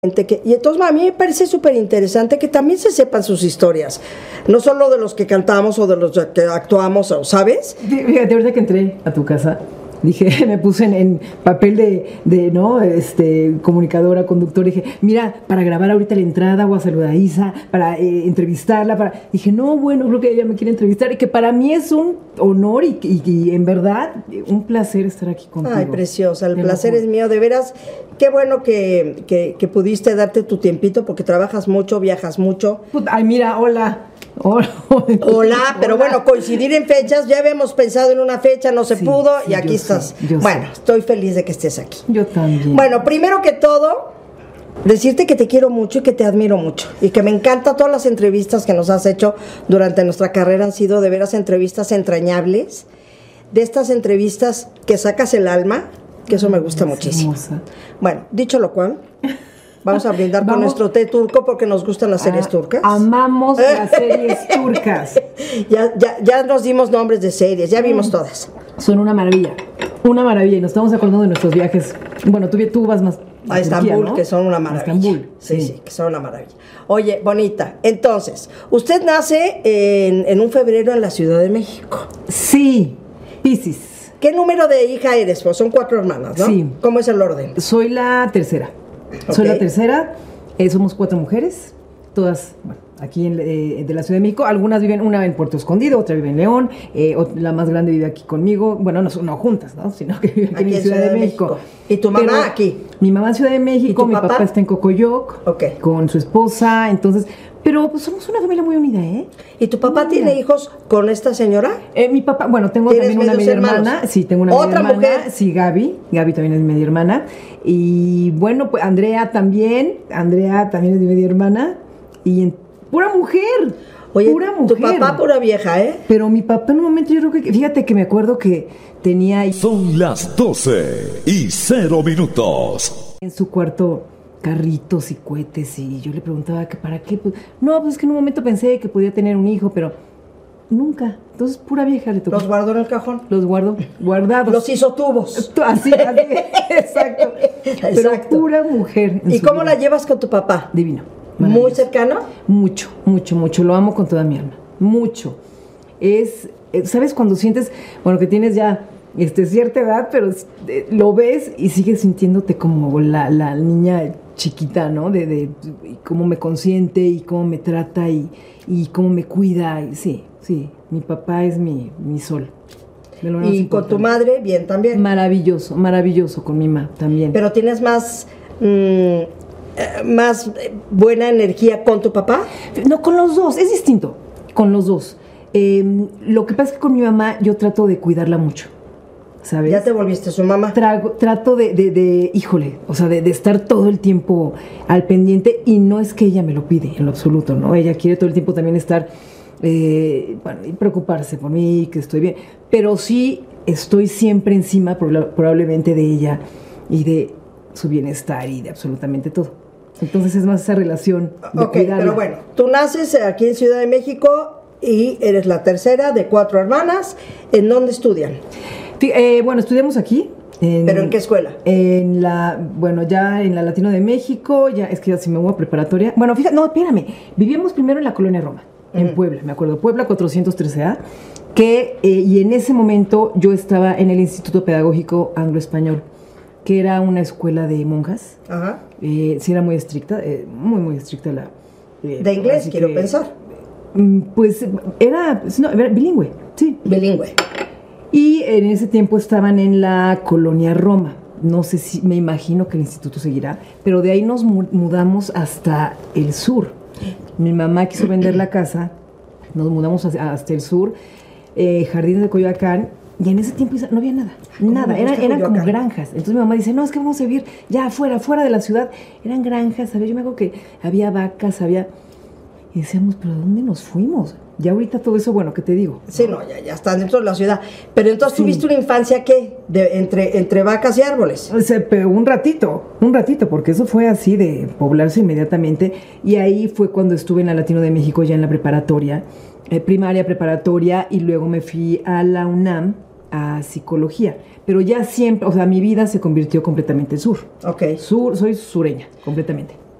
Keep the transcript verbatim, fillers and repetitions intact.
Que, y entonces a mí me parece súper interesante que también se sepan sus historias, no solo de los que cantamos o de los que actuamos, ¿sabes? Fíjate, ahorita que entré a tu casa, dije, me puse en, en papel de, de, ¿no? Este, comunicadora, conductor, dije, mira, para grabar ahorita la entrada voy a saludar a Isa, para eh, entrevistarla, para... Dije, no, bueno, creo que ella me quiere entrevistar, y que para mí es un honor y, y, y en verdad, un placer estar aquí contigo. Ay, preciosa, el placer es mío, de veras, qué bueno que, que, que pudiste darte tu tiempito, porque trabajas mucho, viajas mucho. Ay, mira, hola. Hola, Hola, pero Hola. Bueno, coincidir en fechas, ya habíamos pensado en una fecha, no se sí, pudo, sí, y aquí estás. Sé, bueno, sé. Estoy feliz de que estés aquí. Yo también. Bueno, primero que todo, decirte que te quiero mucho y que te admiro mucho, y que me encanta todas las entrevistas que nos has hecho durante nuestra carrera, han sido de veras entrevistas entrañables, de estas entrevistas que sacas el alma, que eso me gusta Ay, muchísimo. Hermosa. Bueno, dicho lo cual... Vamos a brindar Vamos. con nuestro té turco porque nos gustan las series ah, turcas. Amamos las series turcas. Ya, ya, ya nos dimos nombres de series, ya vimos todas. Son una maravilla, una maravilla. Y nos estamos acordando de nuestros viajes. Bueno, tú, tú vas más a, a Estambul, Turquía, ¿no? Que son una maravilla. A Estambul, sí, sí, sí, que son una maravilla. Oye, bonita, entonces, usted nace en, en un febrero en la Ciudad de México. Sí, Piscis. ¿Qué número de hija eres? Pues son cuatro hermanas, ¿no? Sí. ¿Cómo es el orden? Soy la tercera. Okay. Soy la tercera, eh, somos cuatro mujeres, todas, bueno, aquí en, eh, de la Ciudad de México. Algunas viven, una en Puerto Escondido, otra vive en León, eh, la más grande vive aquí conmigo, bueno, no, no juntas, ¿no? Sino que vive aquí, aquí en la Ciudad, Ciudad de, de México. México. ¿Y tu mamá Pero, aquí? Mi mamá en Ciudad de México, mi papá? papá está en Cocoyoc, okay. con su esposa, entonces... Pero pues somos una familia muy unida, ¿eh? ¿Y tu papá muy tiene unida. hijos con esta señora? Eh, mi papá, bueno, tengo también una media hermana. Sí, tengo una ¿Otra media hermana. mujer? Sí, Gaby. Gaby también es mi media hermana. Y bueno, pues Andrea también. Andrea también es mi media hermana. Y en, pura mujer. Oye, pura mujer. Tu papá pura vieja, ¿eh? Pero mi papá en un momento yo creo que, fíjate que me acuerdo que tenía... Son las doce y cero minutos. En su cuarto... carritos y cohetes, y yo le preguntaba que para qué, pues, no, pues es que en un momento pensé que podía tener un hijo, pero nunca, entonces pura vieja le tocó. ¿Los guardó en el cajón? Los guardó, guardados. Los hizo tubos. Así, así, exacto. Pero exacto. Pura mujer. ¿Y cómo vida. La llevas con tu papá? Divino. ¿Muy cercano? Mucho, mucho, mucho, lo amo con toda mi alma, mucho. Es, ¿sabes cuando sientes, bueno, que tienes ya este, cierta edad, pero eh, lo ves y sigues sintiéndote como la, la niña chiquita, ¿no? De, de, de cómo me consiente y cómo me trata y, y cómo me cuida. Y, sí, sí, mi papá es mi, mi sol. ¿Y con tu madre bien también? Maravilloso, maravilloso con mi mamá también. ¿Pero tienes más, mmm, más buena energía con tu papá? No, con los dos, es distinto, con los dos. Eh, lo que pasa es que con mi mamá yo trato de cuidarla mucho. ¿Sabes? ¿Ya te volviste su mamá? Trago, trato de, de, de, híjole, o sea, de, de estar todo el tiempo al pendiente, y no es que ella me lo pide en lo absoluto, ¿no? Ella quiere todo el tiempo también estar, eh, bueno, y preocuparse por mí, que estoy bien, pero sí estoy siempre encima probablemente de ella y de su bienestar y de absolutamente todo. Entonces es más esa relación de Ok, cuidarla. pero bueno, tú naces aquí en Ciudad de México y eres la tercera de cuatro hermanas. ¿En dónde estudian? Eh, bueno, estudiamos aquí. En, ¿Pero en qué escuela? En la, bueno, ya en la Latino de México, ya es que ya si me voy a preparatoria. Bueno, fíjate, no, espérame. Vivíamos primero en la Colonia Roma, uh-huh. en Puebla, me acuerdo, Puebla cuatrocientos trece A, que, eh, y en ese momento yo estaba en el Instituto Pedagógico Anglo-Español, que era una escuela de monjas. Ajá. Eh, sí, era muy estricta, eh, muy, muy estricta la... Eh, ¿De inglés, quiero que, pensar? Pues era, no, era bilingüe, sí. Bilingüe. Y en ese tiempo estaban en la Colonia Roma. No sé si, me imagino que el instituto seguirá, pero de ahí nos mudamos hasta el sur. Mi mamá quiso vender la casa, nos mudamos hasta el sur, eh, Jardines de Coyoacán, y en ese tiempo no había nada, nada, eran, eran como granjas. Entonces mi mamá dice, no, es que vamos a vivir ya afuera, fuera de la ciudad. Eran granjas, ¿sabes? Yo me acuerdo que había vacas, había... Y decíamos, ¿pero dónde nos fuimos? Ya ahorita todo eso, bueno, ¿qué te digo? Sí, no, ya, ya están dentro de la ciudad. Pero entonces, sí. ¿tuviste una infancia qué? De, entre, entre vacas y árboles. O sea, pero un ratito, un ratito, porque eso fue así de poblarse inmediatamente. Y ahí fue cuando estuve en la Latino de México, ya en la preparatoria, eh, primaria, preparatoria, y luego me fui a la UNAM a psicología. Pero ya siempre, o sea, mi vida se convirtió completamente sur. Ok. Sur, soy sureña, completamente.